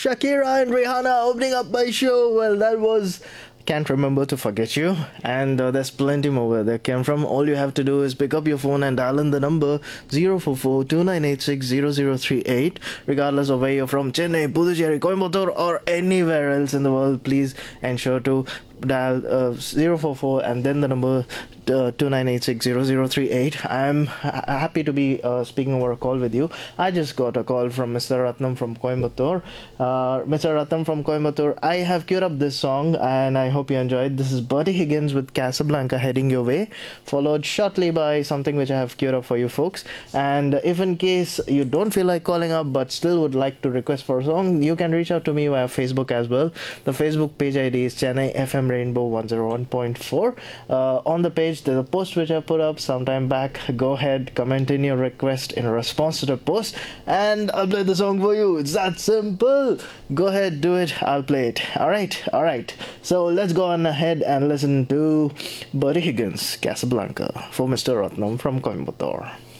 Shakira and Rihanna opening up my show. Well, that was Can't Remember to Forget You. And there's plenty more where that came from. All you have to do is pick up your phone and dial in the number 044 regardless of where you're from, Chennai, Puducherry, Coimbatore, or anywhere else in the world. Please ensure to dial 044 and then the number 29860038. I'm happy to be speaking over a call with you. I just got a call from Mr. Ratnam from Coimbatore. Mr. Ratnam from Coimbatore, I have queued up this song and I hope you enjoyed. This is Bertie Higgins with Casablanca heading your way, followed shortly by something which I have queued up for you folks. And if in case you don't feel like calling up but still would like to request for a song, you can reach out to me via Facebook as well. The Facebook page ID is Chennai FM Rainbow 101.4. On the page, there's a post which I put up sometime back. Go ahead, comment in your request in response to the post, and I'll play the song for you. It's that simple. Go ahead, do it. I'll play it. All right. So let's go on ahead and listen to Bertie Higgins, Casablanca, for Mr. Ratnam from Coimbatore.